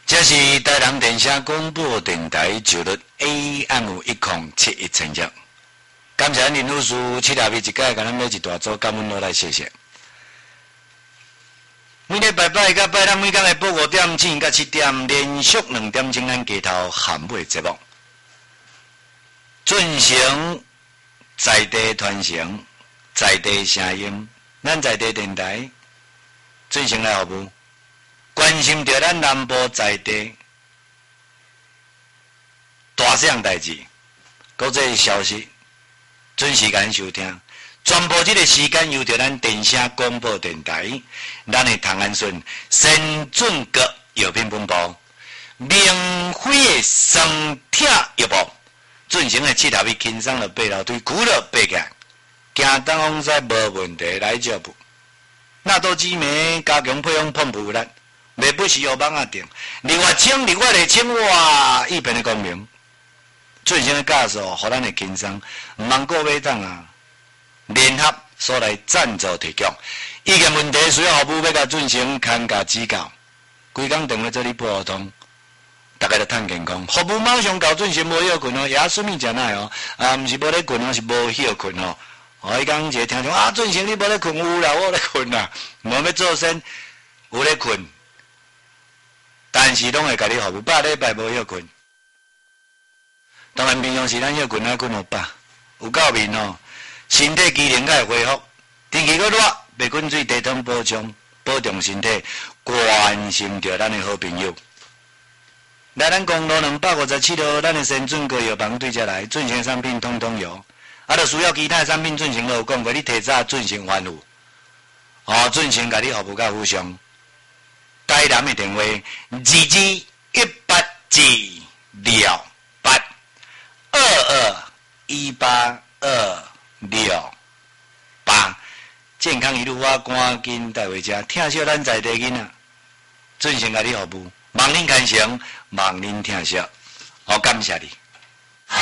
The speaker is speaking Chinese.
这是台南电声广播电台九律 AM1071千兆。感谢林老师七日一届，甲咱每一大组感恩落来，谢谢。每礼拜拜甲拜六每天的报5点至7点，连续2点钟咱街头喊尾节目，进行在地传承、在地声音，咱在地电台进行来服务，关心着咱南部在地大小代志、国际消息，准时间收听。全部这个时间由着咱电声广播电台，咱的唐安顺先进国药品本部，明辉的生铁药部进行的7头一轻松的爬楼梯，鼓了爬起来，行东往西无问题来照步。纳多基酶加强配方碰布力，未不是药网啊定，另外清另外的清哇一片的光明，进行的教授，互咱的轻松，毋茫各位当啊。联合所来赞助提供，意见问题需要服务要甲进行看价指教，规工电话做你拨通，大家都趁健康，服务马上到进行无休困哦，也顺便讲来哦，毋是无咧困哦，是无休困哦。伊讲一个听众啊，进行你无咧困，有啦，我咧困啦，无要做先有咧困，但是拢会甲你服务8礼拜无休困。当然平常时咱休困爱困有饱，有够面哦。身体机能较会恢复，天气较热，白滚水低汤补充，保重身体，关心着咱的好朋友。来咱公路257号，咱的先进国药房对遮来，进行产品通通有，就需要其他产品进行有讲过，你提早进行完付，进行甲你服务到互相。台南的电话22182218，健康一路我赶紧带回家，听惜咱在地囡仔，进行甲你服务，望恁开诚，望恁听惜，感谢你。